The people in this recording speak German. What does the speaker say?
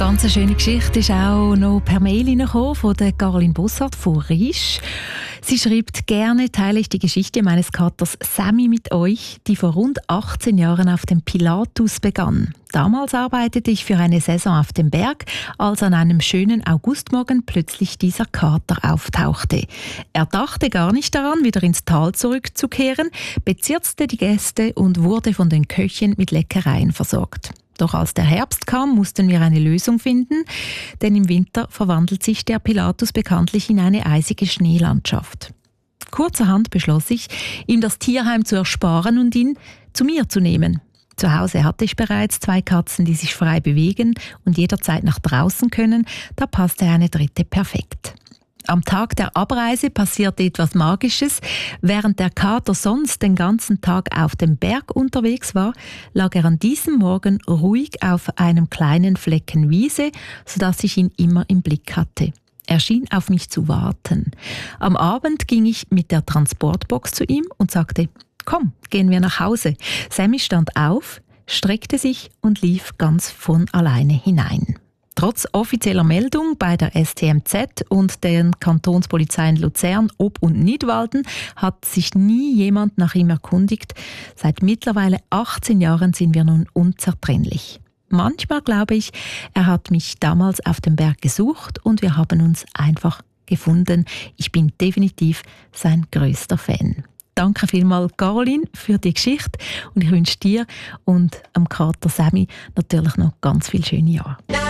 Ganz eine schöne Geschichte ist auch noch per Mail reingekommen von der Caroline Bossart von Riesch. Sie schreibt: Gerne teile ich die Geschichte meines Katers Sammy mit euch, die vor rund 18 Jahren auf dem Pilatus begann. Damals arbeitete ich für eine Saison auf dem Berg, als an einem schönen Augustmorgen plötzlich dieser Kater auftauchte. Er dachte gar nicht daran, wieder ins Tal zurückzukehren, bezirzte die Gäste und wurde von den Köchen mit Leckereien versorgt. Doch als der Herbst kam, mussten wir eine Lösung finden, denn im Winter verwandelt sich der Pilatus bekanntlich in eine eisige Schneelandschaft. Kurzerhand beschloss ich, ihm das Tierheim zu ersparen und ihn zu mir zu nehmen. Zu Hause hatte ich bereits 2 Katzen, die sich frei bewegen und jederzeit nach draußen können. Da passte eine dritte perfekt. Am Tag der Abreise passierte etwas Magisches. Während der Kater sonst den ganzen Tag auf dem Berg unterwegs war, lag er an diesem Morgen ruhig auf einem kleinen Flecken Wiese, sodass ich ihn immer im Blick hatte. Er schien auf mich zu warten. Am Abend ging ich mit der Transportbox zu ihm und sagte: Komm, gehen wir nach Hause. Sammy stand auf, streckte sich und lief ganz von alleine hinein. Trotz offizieller Meldung bei der STMZ und den Kantonspolizeien Luzern, Ob und Nidwalden hat sich nie jemand nach ihm erkundigt. Seit mittlerweile 18 Jahren sind wir nun unzertrennlich. Manchmal glaube ich, er hat mich damals auf dem Berg gesucht und wir haben uns einfach gefunden. Ich bin definitiv sein größter Fan. Danke vielmals, Caroline, für die Geschichte und ich wünsche dir und am Kater Sammy natürlich noch ganz viele schöne Jahre.